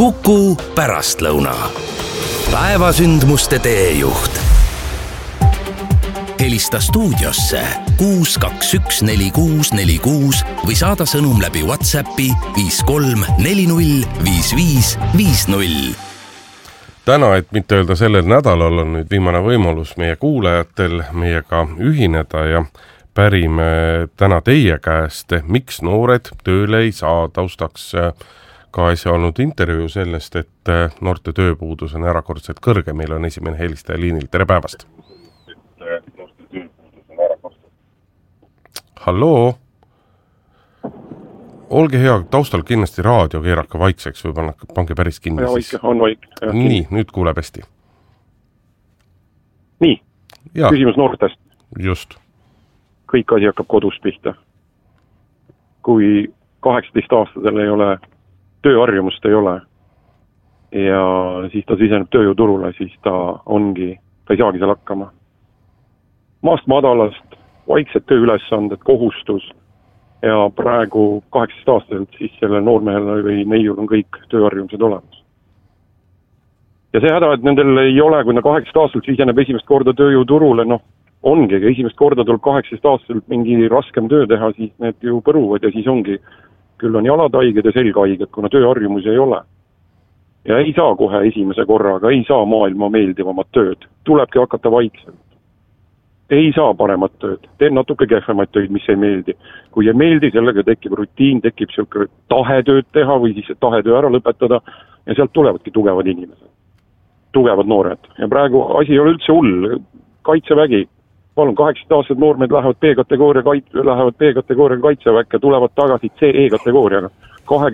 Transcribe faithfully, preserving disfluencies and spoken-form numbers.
Kuku pärastlõuna. Päevasündmuste teejuht. Helista stuudiosse kuus kaks üks neli kuus neli kuus või saada sõnum läbi WhatsAppi viis kolm neli null viis viis viis null. Täna, et mitte öelda sellel nädalal, on nüüd viimane võimalus meie kuulajatel meiega ühineda ja pärime täna teie käest, miks noored tööle ei saa. Taustaks ka äsja olnud intervjuu sellest, et noorte tööpuudus on erakordselt kõrge. Meil on esimene helistaja liinil. Tere päevast! Halloo! Olge hea, taustal kindlasti raadio keerake vaikseks või pange päris kinni. Ja, vaike, on vaik. Ja, nii, nüüd kuuleb hästi. Nii, ja. Küsimus noortest. Just. Kõik asi hakkab kodus pihta. Kui kaheksateist aastasel ei ole, tööharjumust ei ole ja siis ta siseneb tööjõuturule, siis ta ongi, ta ei saagi seal hakkama. Maast madalast, vaiksed tööülesanded, kohustus ja praegu kaheksateist aastaselt siis selle noormehel või neiul on kõik tööharjumused olemas. Ja see häda, et nendel ei ole, kui nad kaheksateist aastaselt siseneb esimest korda tööjõuturule, noh, ongi, aga esimest korda tuleb kaheksateist aastaselt mingi raskem töö teha, siis need ju põruvad ja siis ongi, küll on jalad haiged ja selg haiged, kuna tööharjumusi ei ole. Ja ei saa kohe esimese korraga, ei saa maailma meeldivamat tööd. Tulebki hakata vaikselt. Ei saa paremat tööd. Teen natuke kehvemaid töid, mis ei meeldi. Kui ei meeldi, sellega tekib rutiin, tekib selline tahetööd teha või siis tahetöö ära lõpetada ja sealt tulevadki tugevad inimesed. Tugevad noored. Ja praegu asi ei ole üldse hull. Kaitsevägi. Palun, kaheksateist aastased noormed lähevad B-kategooria, lähevad B-kategooria kaitseväkke, tulevad tagasi C-kategooriaga.